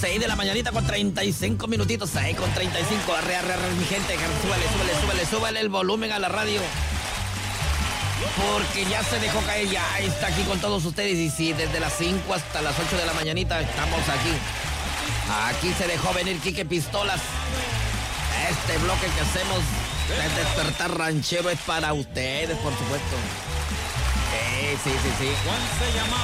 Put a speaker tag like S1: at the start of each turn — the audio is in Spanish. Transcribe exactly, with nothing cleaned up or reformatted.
S1: seis de la mañanita con treinta y cinco minutitos, seis con treinta y cinco, arre, arre, arre, mi gente, súbele, súbele, súbele, súbele el volumen a la radio. Porque ya se dejó caer, ya está aquí con todos ustedes. Y sí, desde las cinco hasta las ocho de la mañanita estamos aquí. Aquí se dejó venir Quique Pistolas. Este bloque que hacemos del Despertar Ranchero es para ustedes, por supuesto. Sí, sí, sí, sí.